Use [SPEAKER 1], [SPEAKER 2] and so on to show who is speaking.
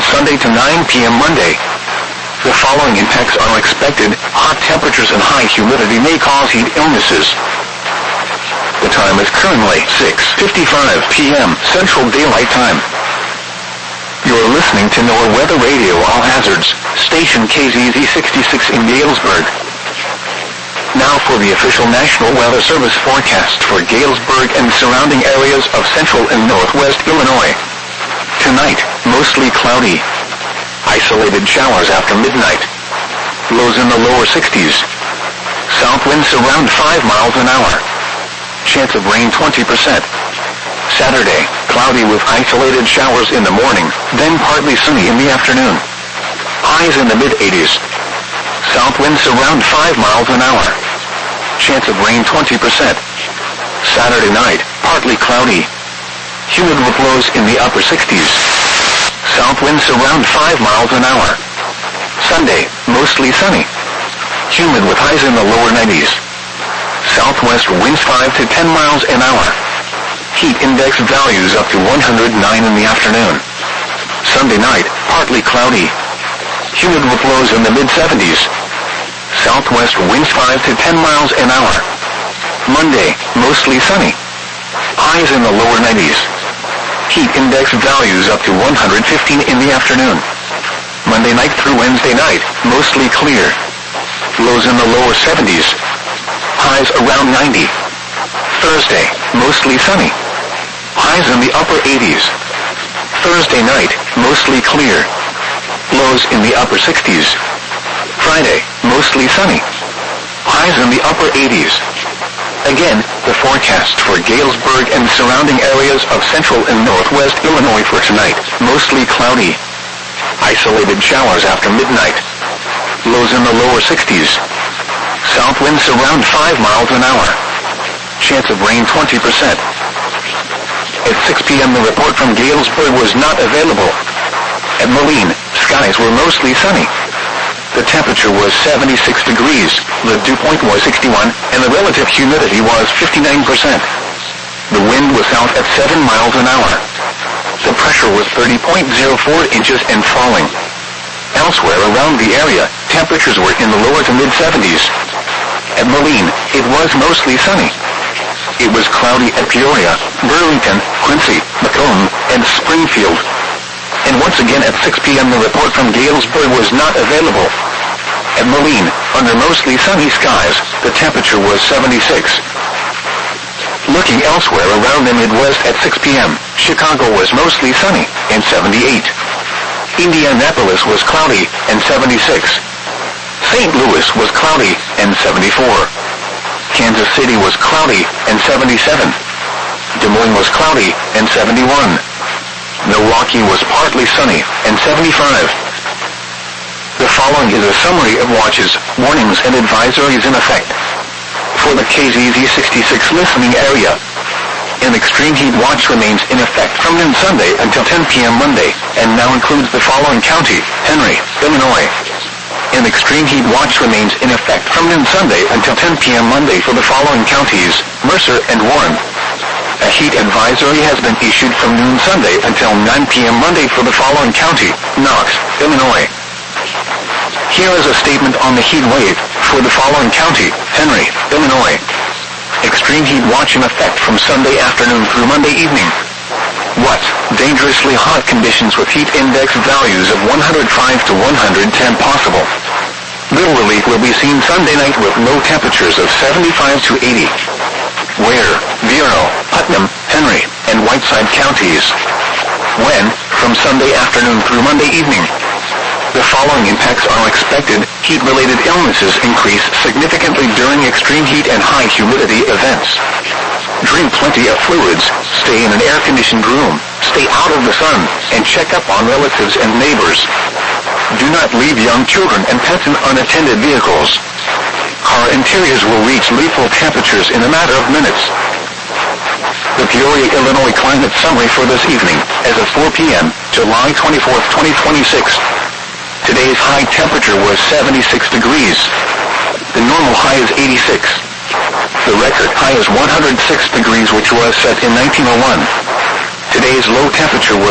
[SPEAKER 1] Sunday to 9 p.m. Monday. The following impacts are expected. Hot temperatures and high humidity may cause heat illnesses. The time is currently 6:55 p.m. Central Daylight Time. You're listening to NOAA Weather Radio All Hazards, station KZZ 66 in Galesburg. Now for the official National Weather Service forecast for Galesburg and surrounding areas of central and northwest Illinois. Tonight, mostly cloudy. Isolated showers after midnight. Lows in the lower 60s. South winds around 5 miles an hour. Chance of rain 20%. Saturday, cloudy with isolated showers in the morning, then partly sunny in the afternoon. Highs in the mid-80s. South winds around 5 miles an hour. Chance of rain 20%. Saturday night, partly cloudy. Humid with lows in the upper 60s. South winds around 5 miles an hour. Sunday, mostly sunny. Humid with highs in the lower 90s. Southwest winds 5 to 10 miles an hour. Heat index values up to 109 in the afternoon. Sunday night, partly cloudy. Humid with lows in the mid-70s. Southwest winds 5 to 10 miles an hour. Monday, mostly sunny. Highs in the lower 90s. Heat index values up to 115 in the afternoon. Monday night through Wednesday night, mostly clear. Lows in the lower 70s. Highs around 90. Thursday, mostly sunny. Highs in the upper 80s. Thursday night, mostly clear. Lows in the upper 60s. Friday, mostly sunny. Highs in the upper 80s. Again, the forecast for Galesburg and surrounding areas of central and northwest Illinois for tonight. Mostly cloudy. Isolated showers after midnight. Lows in the lower 60s. South winds around 5 miles an hour. Chance of rain 20%. At 6 p.m. the report from Galesburg was not available. At Moline, skies were mostly sunny. The temperature was 76 degrees, the dew point was 61, and the relative humidity was 59%. The wind was south at 7 miles an hour. The pressure was 30.04 inches and falling. Elsewhere around the area, temperatures were in the lower to mid-70s. At Moline, it was mostly sunny. It was cloudy at Peoria, Burlington, Quincy, Macomb, and Springfield. And once again at 6 p.m. the report from Galesburg was not available. At Moline, under mostly sunny skies, the temperature was 76. Looking elsewhere around the Midwest at 6 p.m., Chicago was mostly sunny and 78. Indianapolis was cloudy and 76. St. Louis was cloudy and 74. Kansas City was cloudy and 77. Des Moines was cloudy and 71. Milwaukee was partly sunny and 75. The following is a summary of watches, warnings, and advisories in effect. For the KZZ 66 listening area, an extreme heat watch remains in effect from noon Sunday until 10 p.m. Monday, and now includes the following county: Henry, Illinois. An extreme heat watch remains in effect from noon Sunday until 10 p.m. Monday for the following counties: Mercer and Warren. A heat advisory has been issued from noon Sunday until 9 p.m. Monday for the following county: Knox, Illinois. Here is a statement on the heat wave for the following county: Henry, Illinois. Extreme heat watch in effect from Sunday afternoon through Monday evening. What? Dangerously hot conditions with heat index values of 105 to 110 possible. Little relief will be seen Sunday night with low temperatures of 75 to 80. Where? Vero, Putnam, Henry, and Whiteside counties. When? From Sunday afternoon through Monday evening. The following impacts are expected. Heat-related illnesses increase significantly during extreme heat and high humidity events. Drink plenty of fluids, stay in an air-conditioned room, stay out of the sun, and check up on relatives and neighbors. Do not leave young children and pets in unattended vehicles. Car interiors will reach lethal temperatures in a matter of minutes. The Peoria, Illinois climate summary for this evening, as of 4 p.m., July 24th, 2026. Today's high temperature was 76 degrees. The normal high is 86. The record high is 106 degrees, which was set in 1901. Today's low temperature was